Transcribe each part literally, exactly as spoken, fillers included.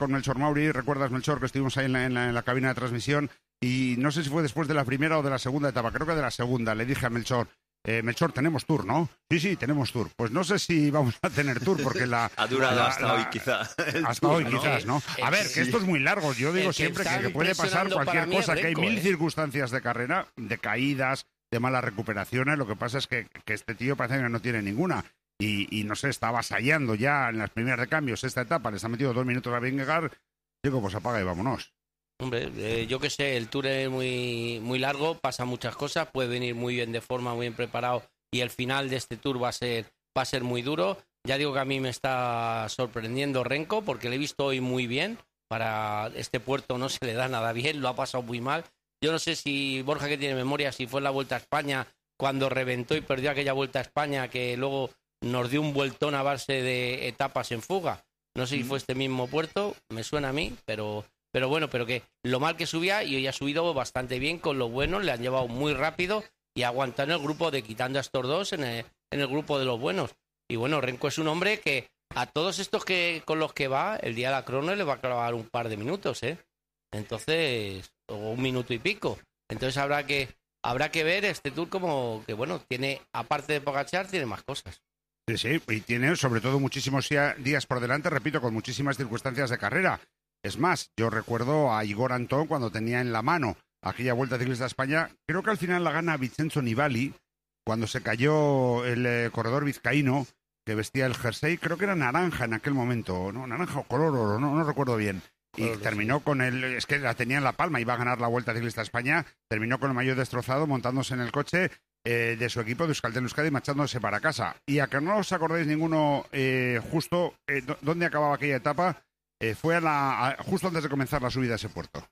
con Melchor Mauri, recuerdas, Melchor, que estuvimos ahí en la, en la, en la cabina de transmisión, y no sé si fue después de la primera o de la segunda etapa, creo que de la segunda, le dije a Melchor, eh, Melchor, tenemos tour, ¿no? Sí, sí, tenemos tour. Pues no sé si vamos a tener tour, porque la... ha durado la, hasta la, hoy, quizá. Hasta tour, hoy, ¿no? quizás, ¿no? A ver, sí. que esto es muy largo. Yo digo que siempre que, que puede pasar cualquier cosa, que hay mil ¿eh? circunstancias de carrera, de caídas, de malas recuperaciones. Lo que pasa es que, que este tío parece que no tiene ninguna. Y, y no sé, está avasallando ya en las primeras de cambios esta etapa, les ha metido dos minutos a Vingegaard. Digo, pues apaga y vámonos. Hombre, eh, yo qué sé, el Tour es muy, muy largo, pasa muchas cosas, puede venir muy bien de forma, muy bien preparado, y el final de este Tour va a ser, va a ser muy duro. Ya digo que a mí me está sorprendiendo Renko, porque le he visto hoy muy bien. Para este puerto no se le da nada bien, lo ha pasado muy mal. Yo no sé si Borja, que tiene memoria, si fue en la Vuelta a España, cuando reventó y perdió aquella Vuelta a España, que luego nos dio un vueltón a base de etapas en fuga. No sé si fue este mismo puerto, me suena a mí, pero... Pero bueno, pero que lo mal que subía, y hoy ha subido bastante bien con lo bueno, le han llevado muy rápido y aguantado en el grupo de quitando a estos dos en el, en el grupo de los buenos. Y bueno, Renko es un hombre que a todos estos que con los que va, el día de la crono le va a clavar un par de minutos, ¿eh? Entonces, o un minuto y pico. Entonces habrá que habrá que ver este Tour como que, bueno, tiene, aparte de Pogačar, tiene más cosas. Sí, sí, y tiene sobre todo muchísimos días por delante, repito, con muchísimas circunstancias de carrera. Es más, yo recuerdo a Igor Antón cuando tenía en la mano aquella Vuelta Ciclista a España. Creo que al final la gana Vincenzo Nibali, cuando se cayó el eh, corredor vizcaíno que vestía el jersey, creo que era naranja en aquel momento, ¿no? Naranja o color oro, no, no recuerdo bien. Y Color terminó sí. con el... Es que la tenía en la palma, iba a ganar la Vuelta Ciclista a España, terminó con el maillot destrozado, montándose en el coche eh, de su equipo de Euskaltel Euskadi y marchándose para casa. Y a que no os acordáis ninguno eh, justo eh, dónde acababa aquella etapa... Eh, fue a la, a, justo antes de comenzar la subida a ese puerto.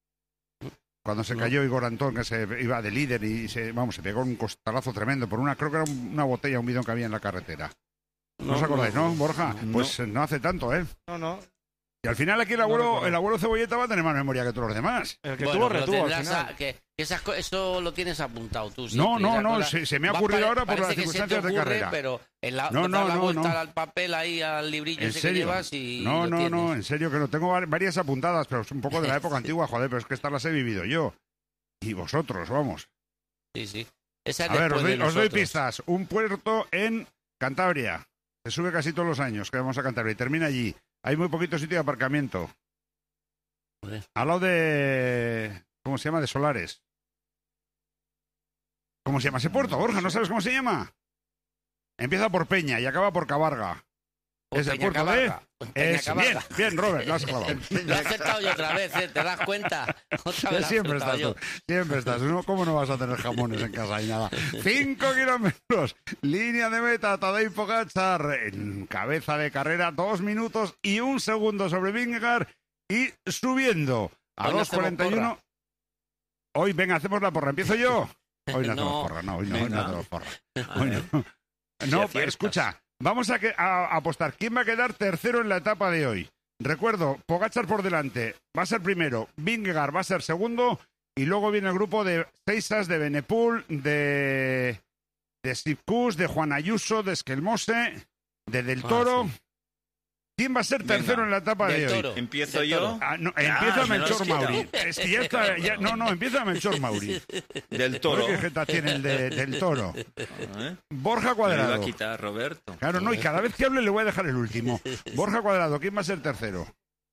Cuando se no. cayó Igor Antón, que se iba de líder y se, vamos, se pegó un costalazo tremendo por una, creo que era una botella, un bidón que había en la carretera. ¿No, ¿No os acordáis, no, no Borja? No. Pues no hace tanto, ¿eh? No, no. Y al final aquí el abuelo, no el abuelo Cebolleta va a tener más memoria que todos los demás. El que bueno, tuvo, pero retuvo al tendrás final. a- que esas co- eso lo tienes apuntado tú. No, siempre, no, esa no, cosa- se, se me ha va- ocurrido pare- ahora por las parece que se te circunstancias de ocurre, carrera. Pero en la, No, das no, la no, vuelta no. al papel ahí, al librillo ¿En ese que serio? llevas y No, lo no, tienes. no, en serio que no. Tengo var- varias apuntadas, pero es un poco de la época antigua, joder, pero es que estas las he vivido yo. Y vosotros, vamos. Sí, sí. Esa es A ver, después os doy, de os doy nosotros. pistas. Un puerto en Cantabria. Se sube casi todos los años que vamos a Cantabria y termina allí. Hay muy poquito sitio de aparcamiento. Joder. Al lado de... ¿Cómo se llama? De Solares. ¿Cómo se llama ese puerto, Borja? ¿No sabes cómo se llama? Empieza por Peña y acaba por Cabarga. Por Es el Peña puerto de... Cabarga. Por Peña Es, Cabarga. bien, bien, Robert, lo has clavado. Lo he acertado yo otra vez, ¿eh? ¿Te das cuenta? Otra vez lo he Siempre acertado estás yo. tú, siempre estás. ¿No? ¿Cómo no vas a tener jamones en casa y nada? Cinco kilómetros, línea de meta, Tadej Pogačar en cabeza de carrera, dos minutos y un segundo sobre Vingegaard y subiendo a Hoy no dos cuarenta y uno. hacemos Hoy, venga, hacemos la porra. ¿Empiezo yo? Hoy no, No. hacemos porra, no, hoy no, hoy no Venga. hacemos porra. A Hoy ver, no. si No, aciertas. escucha, vamos a, que, a, a apostar. ¿Quién va a quedar tercero en la etapa de hoy? Recuerdo, Pogačar por delante, va a ser primero, Vingegaard va a ser segundo, y luego viene el grupo de Seisas, de Benepul, de, de Sipkus, de Juan Ayuso, de Esquelmose, de Del Ah, Toro. sí. ¿Quién va a ser Venga. tercero en la etapa Del de hoy? Toro. Empiezo Del yo. Toro. Ah, no, Ah, empieza me lo has Melchor quitado. Mauri. Es que ya está, ya- no, no, empieza Melchor Mauri. Del Toro. ¿Qué jeta tiene el de- del Toro? ¿Eh? Borja Me lo iba Cuadrado. a quitar Roberto. Claro, no, y cada vez que hable le voy a dejar el último. Borja Cuadrado, ¿quién va a ser tercero?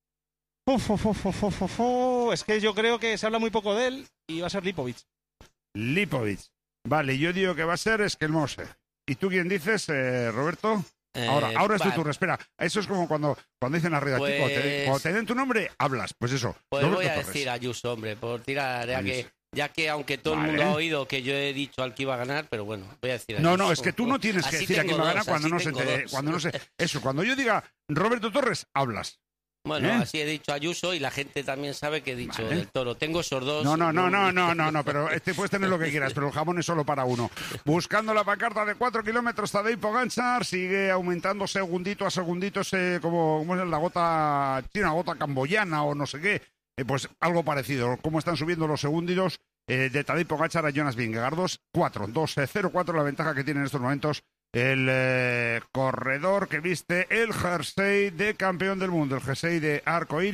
Uf, uf, uf, uf, uf, uf, uf. Es que yo creo que se habla muy poco de él y va a ser Lipovic. Lipovic. Vale, yo digo que va a ser Esquelmose. ¿Y tú quién dices, eh, Roberto? Eh, Ahora, ahora es tu va, turno. Espera, eso es como cuando, cuando dicen arriba, Pues- chico, te, cuando te den tu nombre, hablas. Pues eso. Pues Roberto voy a Torres. decir a Ayuso, hombre, por tirar, ya Ayuso. que, ya que aunque todo Vale. el mundo ha oído que yo he dicho al que iba a ganar, pero bueno, voy a decir a No, Ayuso. no, es que tú no tienes que Así decir a quién tengo va a ganar dos, cuando así no se tengo te, dos. cuando no se. Eso, cuando yo diga Roberto Torres, hablas. Bueno, ¿Eh? así he dicho Ayuso y la gente también sabe que he dicho Vale. Del Toro. Tengo esos dos. No, no, no, no, no, no, no, pero este puedes tener lo que quieras, pero el jamón es solo para uno. Buscando la pancarta de cuatro kilómetros, Tadej Pogačar sigue aumentando segundito a segundito, ese, como, como es la gota china, gota camboyana o no sé qué. Eh, pues algo parecido, cómo están subiendo los segundos eh, de Tadej Pogačar a Jonas Vingegaard. dos cuatro, dos cero cuatro la ventaja que tiene en estos momentos el eh, corredor que viste el jersey de campeón del mundo, el jersey de arcoíris.